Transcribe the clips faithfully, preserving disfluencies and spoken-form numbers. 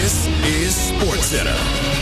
This is SportsCenter.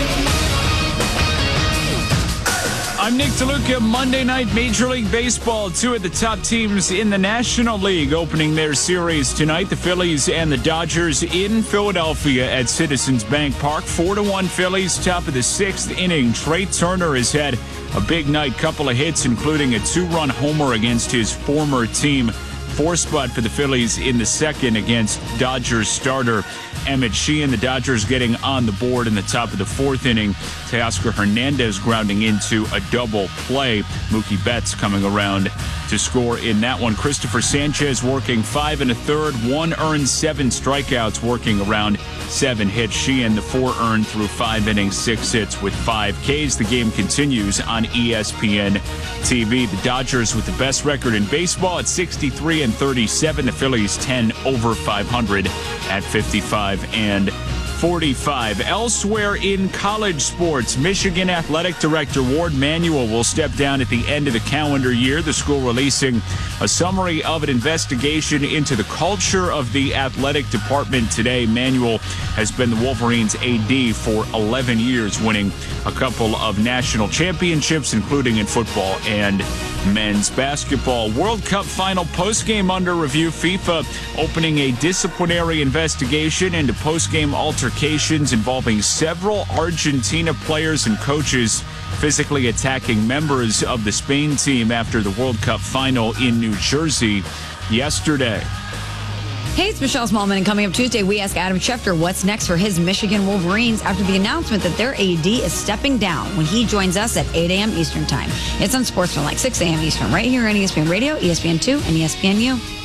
I'm Nick DeLuca. Monday night Major League Baseball. Two of the top teams in the National League opening their series tonight. The Phillies and the Dodgers in Philadelphia at Citizens Bank Park. Four to one Phillies, top of the sixth inning. Trey Turner has had a big night, couple of hits, including a two-run homer against his former team. Four spot for the Phillies in the second against Dodgers starter Emmett Sheehan. The Dodgers getting on the board in the top of the fourth inning. Teoscar Hernandez grounding into a double play. Mookie Betts coming around to score in that one. Christopher Sanchez working five and a third, one earned, seven strikeouts, working around seven hits. Sheehan, the four earned through five innings, six hits with five Ks. The game continues on E S P N T V. The Dodgers with the best record in baseball at sixty-three and thirty-seven. The Phillies ten over five hundred at fifty-five and forty-five. Elsewhere in college sports, Michigan Athletic Director Ward Manuel will step down at the end of the calendar year. The school releasing a summary of an investigation into the culture of the athletic department today. Manuel has been the Wolverines' A D for eleven years, winning a couple of national championships, including in football and men's basketball. World Cup final postgame under review. FIFA opening a disciplinary investigation into postgame altercations involving several Argentina players and coaches physically attacking members of the Spain team after the World Cup final in New Jersey yesterday. Hey, it's Michelle Smallman, and coming up Tuesday, we ask Adam Schefter what's next for his Michigan Wolverines after the announcement that their A D is stepping down when he joins us at eight a.m. Eastern Time. It's on SportsCenter, like six a.m. Eastern, right here on E S P N Radio, E S P N two, and E S P N U.